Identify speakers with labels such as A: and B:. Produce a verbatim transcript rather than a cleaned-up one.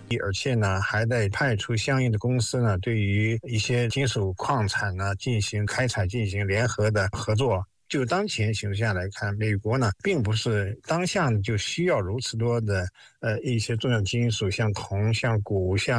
A: 而且呢还得派出相应的公司呢，对于一些金属矿产呢进行开采，进行联合的合作。就当前形势下来看，美国呢并不是当下就需要如此多的呃一些重要金属，像铜、像钴、像